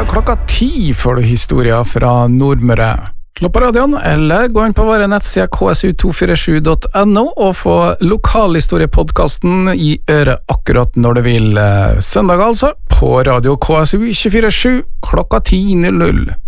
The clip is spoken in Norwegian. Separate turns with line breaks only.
klokka 10 får du historier fra Nordmøre. Slå på radioen, eller gå inn på våre nettsider ksu247.no og få lokalhistoriepodcasten i øret akkurat når du vil. Søndag altså, på radio KSU 247 klokka 10:00.